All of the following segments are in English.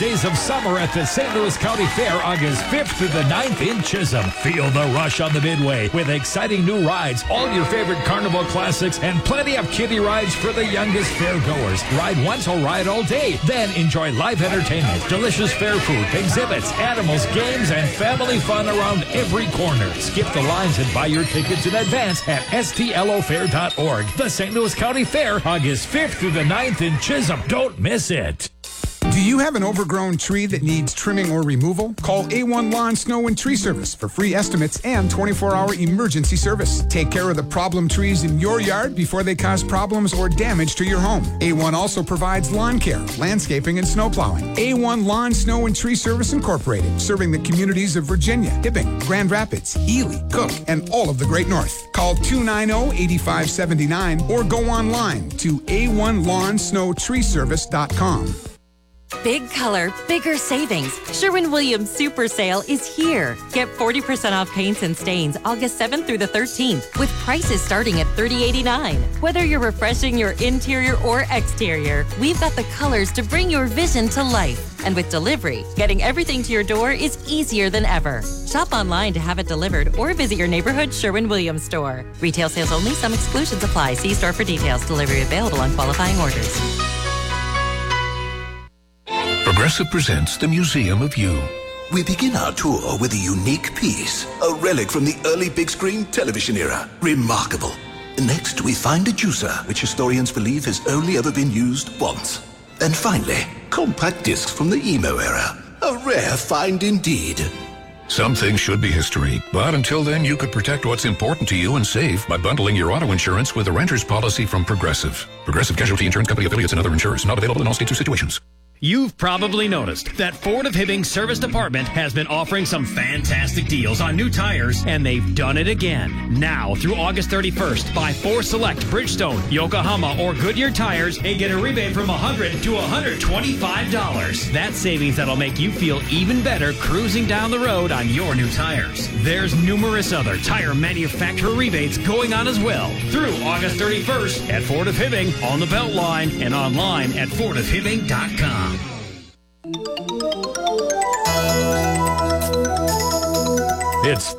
days of summer at the St. Louis County Fair, August 5th through the 9th in Chisholm. Feel the rush on the Midway with exciting new rides, all your favorite carnival classics, and plenty of kiddie rides for the youngest fairgoers. Ride once or ride all day. Then enjoy live entertainment, delicious fair food, exhibits, animals, games, and family fun around every corner. Skip the lines and buy your tickets in advance at stlofair.org. The St. Louis County Fair, August 5th through the 9th in Chisholm. Don't miss it. Do you have an overgrown tree that needs trimming or removal? Call A1 Lawn, Snow, and Tree Service for free estimates and 24-hour emergency service. Take care of the problem trees in your yard before they cause problems or damage to your home. A1 also provides lawn care, landscaping, and snow plowing. A1 Lawn, Snow, and Tree Service Incorporated, serving the communities of Virginia, Hibbing, Grand Rapids, Ely, Cook, and all of the Great North. Call 290-8579 or go online to a1lawnsnowtreeservice.com. Big color, bigger savings. Sherwin-Williams Super Sale is here. Get 40% off paints and stains August 7th through the 13th with prices starting at $30.89. Whether you're refreshing your interior or exterior, we've got the colors to bring your vision to life. And with delivery, getting everything to your door is easier than ever. Shop online to have it delivered or visit your neighborhood Sherwin-Williams store. Retail sales only. Some exclusions apply. See store for details. Delivery available on qualifying orders. Progressive presents the Museum of You. We begin our tour with a unique piece, a relic from the early big screen television era. Remarkable. Next, we find a juicer, which historians believe has only ever been used once. And finally, compact discs from the emo era. A rare find indeed. Some things should be history, but until then, you could protect what's important to you and save by bundling your auto insurance with a renter's policy from Progressive. Progressive Casualty Insurance Company affiliates and other insurers. Not available in all states or situations. You've probably noticed that Ford of Hibbing Service Department has been offering some fantastic deals on new tires, and they've done it again. Now, through August 31st, buy 4 select Bridgestone, Yokohama, or Goodyear tires and get a rebate from $100 to $125. That's savings that'll make you feel even better cruising down the road on your new tires. There's numerous other tire manufacturer rebates going on as well through August 31st at Ford of Hibbing on the Beltline and online at fordofhibbing.com. It's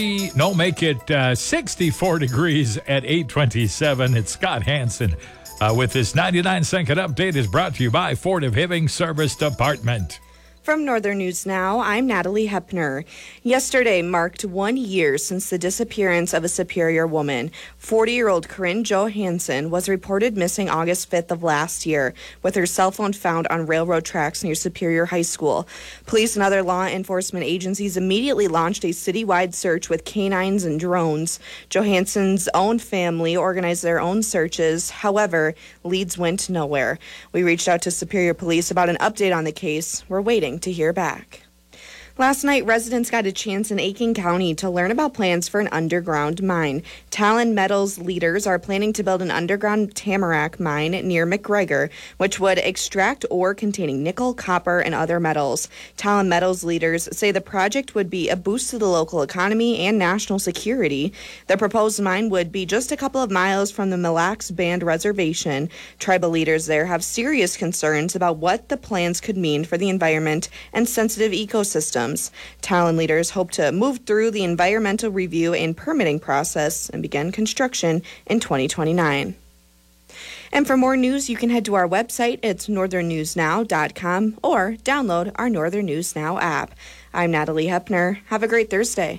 64 degrees at 8:27. It's Scott Hansen with this 99-second update is brought to you by Ford of Hibbing Service Department. From Northern News Now, I'm Natalie Hepner. Yesterday marked 1 year since the disappearance of a Superior woman. 40-year-old Corinne Johansson was reported missing August 5th of last year, with her cell phone found on railroad tracks near Superior High School. Police and other law enforcement agencies immediately launched a citywide search with canines and drones. Johansson's own family organized their own searches. However, leads went nowhere. We reached out to Superior Police about an update on the case. We're waiting to hear back. Last night, residents got a chance in Aiken County to learn about plans for an underground mine. Talon Metals leaders are planning to build an underground tamarack mine near McGregor, which would extract ore containing nickel, copper, and other metals. Talon Metals leaders say the project would be a boost to the local economy and national security. The proposed mine would be just a couple of miles from the Mille Lacs Band Reservation. Tribal leaders there have serious concerns about what the plans could mean for the environment and sensitive ecosystems. Talon leaders hope to move through the environmental review and permitting process and begin construction in 2029. And for more news, you can head to our website. It's northernnewsnow.com or download our Northern News Now app. I'm Natalie Hepner. Have a great Thursday.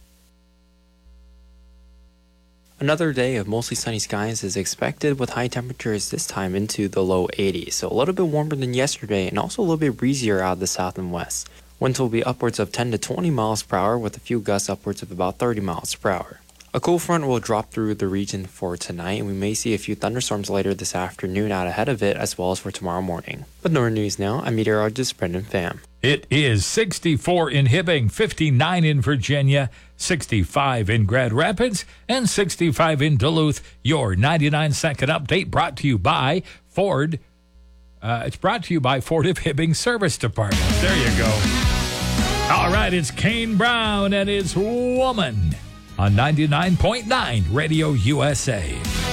Another day of mostly sunny skies is expected with high temperatures this time into the low 80s, so a little bit warmer than yesterday and also a little bit breezier out of the south and west. Winds will be upwards of 10 to 20 miles per hour with a few gusts upwards of about 30 miles per hour. A cool front will drop through the region for tonight, and we may see a few thunderstorms later this afternoon out ahead of it, as well as for tomorrow morning. With Northern News Now, I'm meteorologist Brendan Pham. It is 64 in Hibbing, 59 in Virginia, 65 in Grand Rapids, and 65 in Duluth. Your 99-second update brought to you by Ford. It's brought to you by Ford of Hibbing Service Department. There you go. All right, it's Kane Brown and his Woman on 99.9 Radio USA.